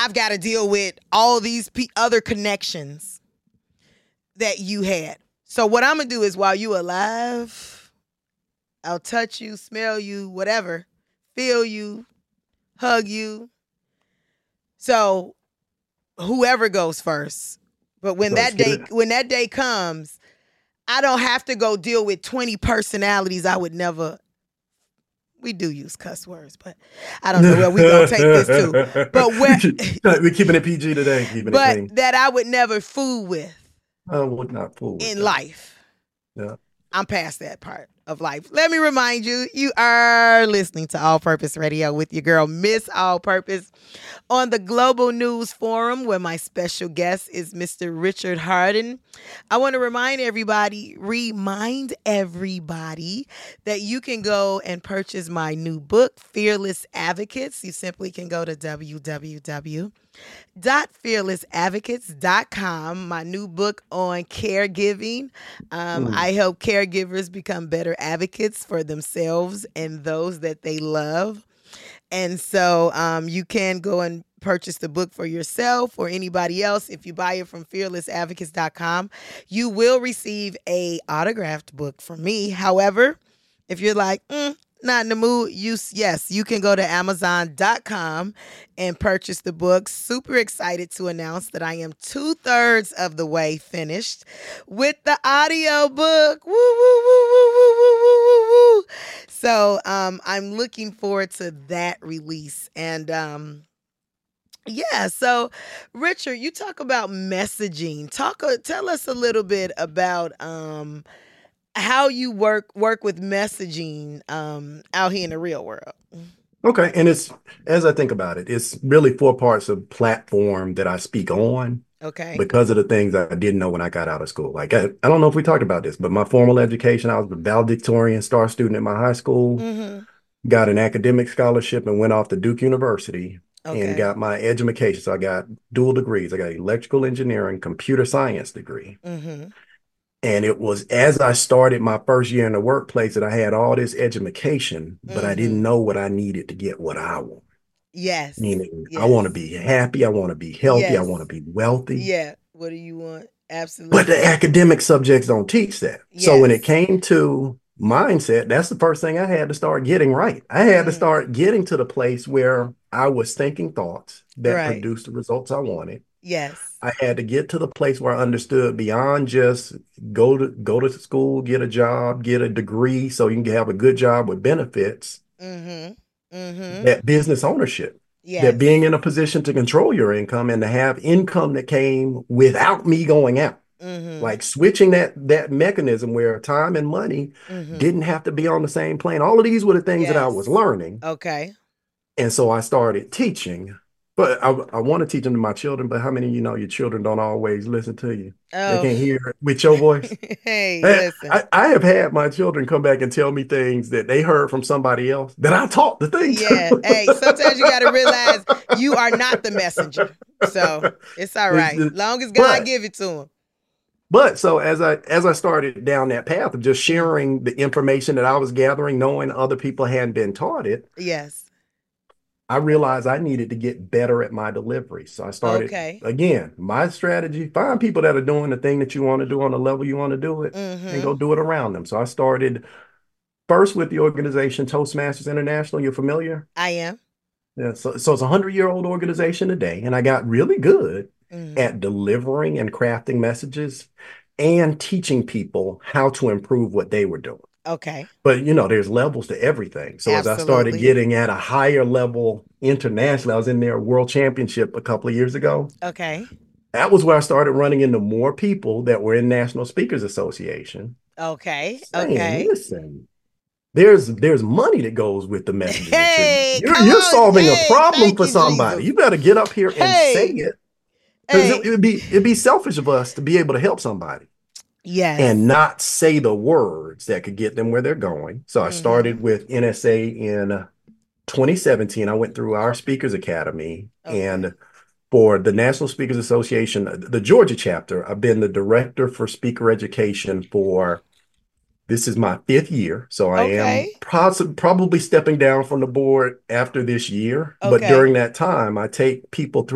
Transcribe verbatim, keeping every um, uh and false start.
I've got to deal with all these pe- other connections that you had. So what I'm going to do is while you alive, I'll touch you, smell you, whatever, feel you, hug you. So whoever goes first. But when Let's that get day it. when that day comes, I don't have to go deal with twenty personalities I would never. We do use cuss words, but I don't know where we gonna take this to. But where, We're keeping it P G today, keeping it but clean. that I would never fool with I would not fool with in that. life. Yeah. I'm past that part of life. Let me remind you, you are listening to All Purpose Radio with your girl, Miss All Purpose, on the Global News Forum, where my special guest is Mister Richard Hardin. I want to remind everybody, remind everybody that you can go and purchase my new book, Fearless Advocates. You simply can go to w w w dot fearless advocates dot com. My new book on caregiving. Um, Mm. I help caregivers become better advocates for themselves and those that they love. And so um, you can go and purchase the book for yourself or anybody else. If you buy it from fearless advocates dot com, you will receive a autographed book from me. However, if you're like, mm, not in the mood, you yes, you can go to amazon dot com and purchase the book. Super excited to announce that I am two-thirds of the way finished with the audio book. Woo, woo, woo, woo, woo, woo, woo, woo, woo. So um, I'm looking forward to that release. And um, yeah, so Richard, you talk about messaging. Talk, uh, tell us a little bit about um, how you work work with messaging um, out here in the real world. Okay. And it's, as I think about it, it's really four parts of platform that I speak on Okay. because of the things I didn't know when I got out of school. Like, I, I don't know if we talked about this, but my formal education, I was a valedictorian star student at my high school, Mm-hmm. got an academic scholarship and went off to Duke University Okay. and got my education. So I got dual degrees. I got electrical engineering, computer science degree. Mm-hmm. And it was as I started my first year in the workplace that I had all this education, but I Mm-hmm. didn't know what I needed to get what I want. Yes. Meaning, I Yes. want to be happy. I want to be healthy. I Yes. want to be wealthy. Yeah. What do you want? Absolutely. But the academic subjects don't teach that. So when it Yes. came to mindset, that's the first thing I had to start getting right. I had to Mhm. start getting to the place where I was thinking thoughts that Right. produced the results I wanted. Yes. I had to get to the place where I understood beyond just go to go to school, get a job, get a degree so you can have a good job with benefits, Mm-hmm. Mm-hmm. that business ownership, Yes. that being in a position to control your income and to have income that came without me going out. Mm-hmm. Like switching that that mechanism where time and money Mm-hmm. didn't have to be on the same plane. All of these were the things that I was Yes. learning. Okay. And so I started teaching. But I, I want to teach them to my children, but how many of you know your children don't always listen to you? They Oh. can't hear it with your voice. Hey, I, listen. I, I have had my children come back and tell me things that they heard from somebody else that I taught the thing Yeah. to. Hey, sometimes you got to realize you are not the messenger. So it's all It's right. just- Long as God but give it to him. But so as I as I started down that path of just sharing the information that I was gathering, knowing other people hadn't been taught it, Yes. I realized I needed to get better at my delivery. So I started Okay. again, my strategy, find people that are doing the thing that you want to do on the level you want to do it Mm-hmm. and go do it around them. So I started first with the organization Toastmasters International. You're familiar? I am. Yeah, so, so it's a hundred year old organization today, and I got really good Mm-hmm. at delivering and crafting messages and teaching people how to improve what they were doing. Okay. But you know, there's levels to everything. So as I started Absolutely. getting at a higher level internationally, I was in their world championship a couple of years ago. Okay. That was where I started running into more people that were in National Speakers Association Okay. saying, Okay. listen, there's there's money that goes with the messaging that Hey, you're, come you're, you're on. solving Hey, a problem thank for you, somebody. Jesus. You better get up here and say Hey. it. Because Hey. it, it would be it'd be selfish of us to be able to help somebody Yes. and not say the words that could get them where they're going. So I Mhm. started with N S A in twenty seventeen. I went through our Speakers Academy, Okay. and for the National Speakers Association, the Georgia chapter, I've been the director for speaker education for this is my fifth year. So I am Okay. poss- probably stepping down from the board after this year. But Okay. during that time, I take people through